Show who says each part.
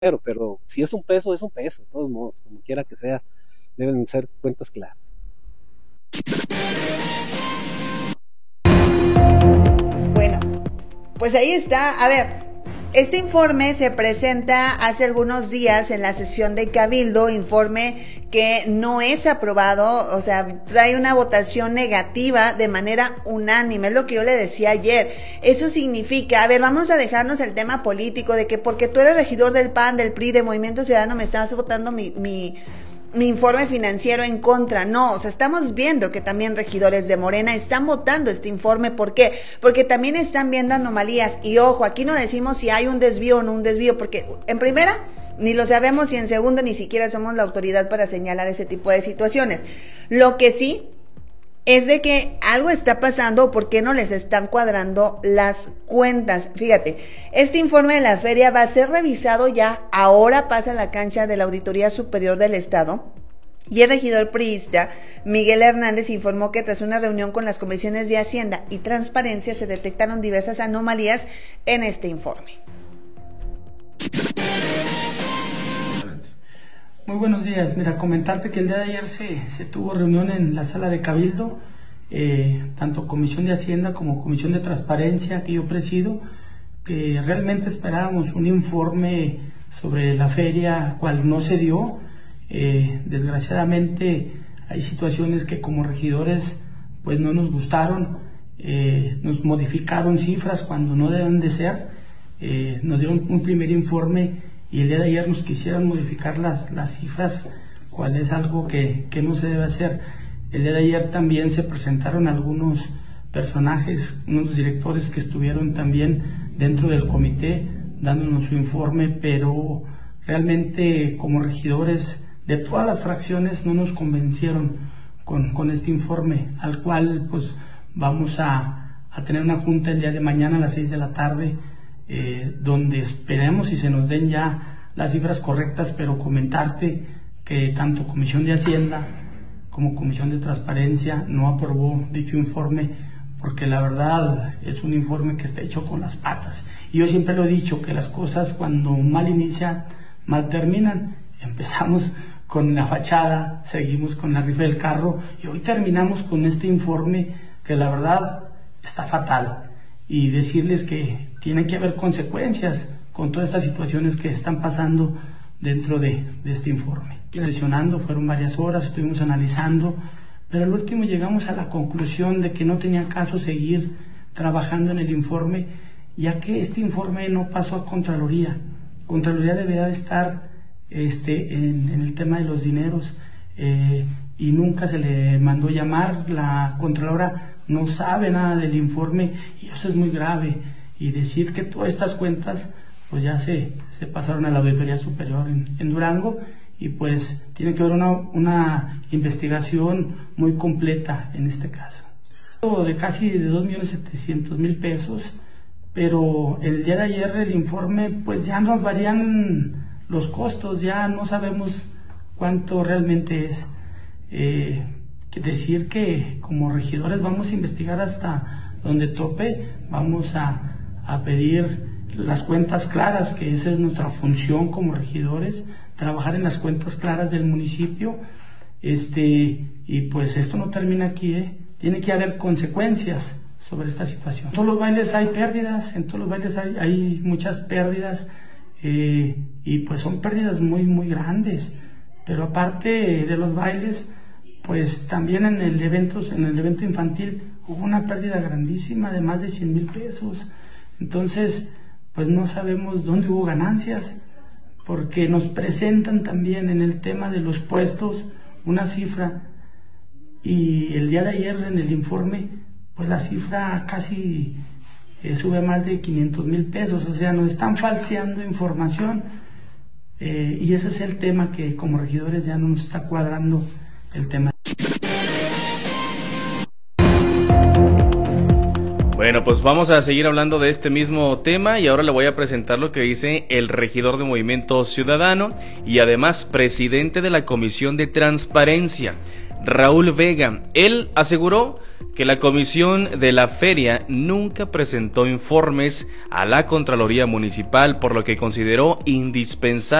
Speaker 1: pero si es un peso, de todos modos, como quiera que sea, deben ser cuentas claras.
Speaker 2: Bueno, pues ahí está. A ver, este informe se presenta hace algunos días en la sesión de Cabildo, informe que no es aprobado, o sea, trae una votación negativa de manera unánime, es lo que yo le decía ayer. Eso significa, a ver, vamos a dejarnos el tema político de que porque tú eres regidor del PAN, del PRI, de Movimiento Ciudadano, me estás votando mi informe financiero en contra. No, o sea, estamos viendo que también regidores de Morena están votando este informe. ¿Por qué? Porque también están viendo anomalías. Y ojo, aquí no decimos si hay un desvío o no un desvío, porque en primera ni lo sabemos y en segunda ni siquiera somos la autoridad para señalar ese tipo de situaciones. Lo que sí es de que algo está pasando o por qué no les están cuadrando las cuentas. Fíjate, este informe de la feria va a ser revisado ya, ahora pasa a la cancha de la Auditoría Superior del Estado. Y el regidor priista Miguel Hernández informó que tras una reunión con las comisiones de Hacienda y Transparencia se detectaron diversas anomalías en este informe.
Speaker 3: Muy buenos días. Mira, comentarte que el día de ayer se tuvo reunión en la sala de Cabildo, tanto Comisión de Hacienda como Comisión de Transparencia que yo presido, que realmente esperábamos un informe sobre la feria, cual no se dio. Desgraciadamente hay situaciones que como regidores pues no nos gustaron, nos modificaron cifras cuando no deben de ser, nos dieron un primer informe y el día de ayer nos quisieran modificar las cifras, cual es algo que no se debe hacer. El día de ayer también se presentaron algunos personajes, unos directores que estuvieron también dentro del comité dándonos su informe, pero realmente como regidores de todas las fracciones no nos convencieron con este informe, al cual pues vamos a tener una junta el día de mañana a las 6 de la tarde, donde esperemos y se nos den ya las cifras correctas, pero comentarte que tanto Comisión de Hacienda como Comisión de Transparencia no aprobó dicho informe, porque la verdad es un informe que está hecho con las patas. Y yo siempre lo he dicho, que las cosas cuando mal inician, mal terminan. Empezamos con la fachada, seguimos con la rifa del carro y hoy terminamos con este informe que la verdad está fatal. Y decirles que tiene que haber consecuencias con todas estas situaciones que están pasando dentro de este informe. Sesionando, fueron varias horas, estuvimos analizando, pero al último llegamos a la conclusión de que no tenía caso seguir trabajando en el informe, ya que este informe no pasó a Contraloría. Contraloría debería de estar en el tema de los dineros, y nunca se le mandó llamar. La Contralora no sabe nada del informe y eso es muy grave. Y decir que todas estas cuentas pues ya se pasaron a la Auditoría Superior en Durango, y pues tiene que haber una investigación muy completa en este caso. De casi de 2.700.000 pesos, pero el día de ayer el informe pues ya nos varían los costos, ya no sabemos cuánto realmente es. Decir que como regidores vamos a investigar hasta donde tope, vamos a pedir las cuentas claras, que esa es nuestra función como regidores, trabajar en las cuentas claras del municipio, y pues esto no termina aquí, tiene que haber consecuencias sobre esta situación. En todos los bailes hay pérdidas, en todos los bailes hay muchas pérdidas, y pues son pérdidas muy, muy grandes, pero aparte de los bailes, pues también en el evento infantil hubo una pérdida grandísima de más de 100,000 pesos. Entonces, pues no sabemos dónde hubo ganancias, porque nos presentan también en el tema de los puestos una cifra, y el día de ayer en el informe, pues la cifra casi sube a más de 500,000 pesos, o sea, nos están falseando información, y ese es el tema que como regidores ya no nos está cuadrando el tema.
Speaker 4: Bueno, pues vamos a seguir hablando de este mismo tema y ahora le voy a presentar lo que dice el regidor de Movimiento Ciudadano y además presidente de la Comisión de Transparencia. Raúl Vega. Él aseguró que la comisión de la feria nunca presentó informes a la Contraloría Municipal, por lo que consideró indispensable